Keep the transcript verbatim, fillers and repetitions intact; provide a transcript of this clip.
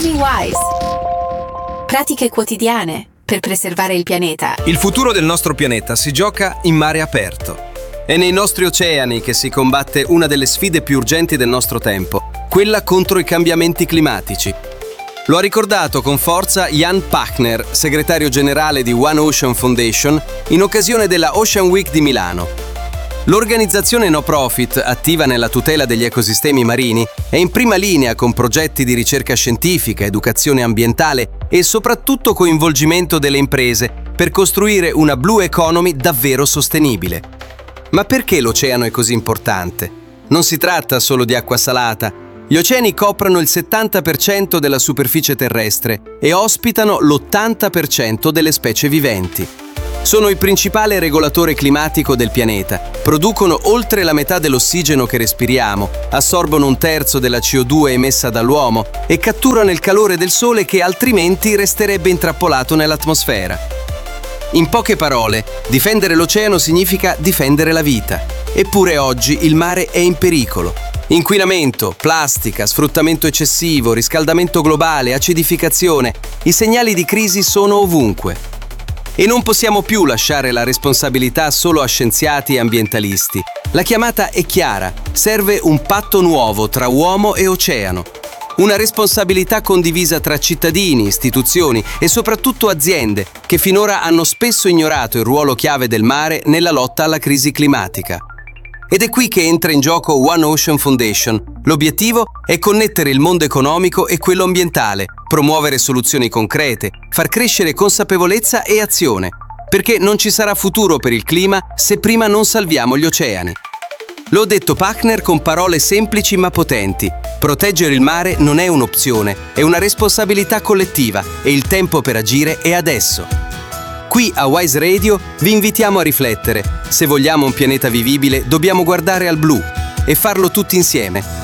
Live Wise. Pratiche quotidiane per preservare il pianeta. Il futuro del nostro pianeta si gioca in mare aperto. È nei nostri oceani che si combatte una delle sfide più urgenti del nostro tempo, quella contro i cambiamenti climatici. Lo ha ricordato con forza Jan Pachner, segretario generale di One Ocean Foundation, in occasione della Ocean Week di Milano. L'organizzazione no profit, attiva nella tutela degli ecosistemi marini, è in prima linea con progetti di ricerca scientifica, educazione ambientale e soprattutto coinvolgimento delle imprese per costruire una blue economy davvero sostenibile. Ma perché l'oceano è così importante? Non si tratta solo di acqua salata. Gli oceani coprono il settanta per cento della superficie terrestre e ospitano l'ottanta per cento delle specie viventi. Sono il principale regolatore climatico del pianeta, producono oltre la metà dell'ossigeno che respiriamo, assorbono un terzo della C O due emessa dall'uomo e catturano il calore del sole che altrimenti resterebbe intrappolato nell'atmosfera. In poche parole, difendere l'oceano significa difendere la vita. Eppure oggi il mare è in pericolo. Inquinamento, plastica, sfruttamento eccessivo, riscaldamento globale, acidificazione. I segnali di crisi sono ovunque. E non possiamo più lasciare la responsabilità solo a scienziati e ambientalisti. La chiamata è chiara: serve un patto nuovo tra uomo e oceano. Una responsabilità condivisa tra cittadini, istituzioni e soprattutto aziende che finora hanno spesso ignorato il ruolo chiave del mare nella lotta alla crisi climatica. Ed è qui che entra in gioco One Ocean Foundation. L'obiettivo è connettere il mondo economico e quello ambientale, promuovere soluzioni concrete, far crescere consapevolezza e azione, perché non ci sarà futuro per il clima se prima non salviamo gli oceani. L'ho detto Pachner con parole semplici ma potenti. Proteggere il mare non è un'opzione, è una responsabilità collettiva e il tempo per agire è adesso. Qui a Wise Radio vi invitiamo a riflettere. Se vogliamo un pianeta vivibile, dobbiamo guardare al blu e farlo tutti insieme.